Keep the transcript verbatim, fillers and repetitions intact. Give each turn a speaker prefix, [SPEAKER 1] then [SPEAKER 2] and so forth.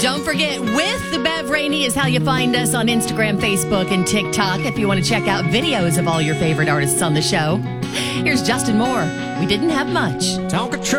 [SPEAKER 1] Don't forget, With the Bev Rainey is how you find us on Instagram, Facebook, and TikTok if you want to check out videos of all your favorite artists on the show. Here's Justin Moore. We didn't have much.
[SPEAKER 2] Talk a truth.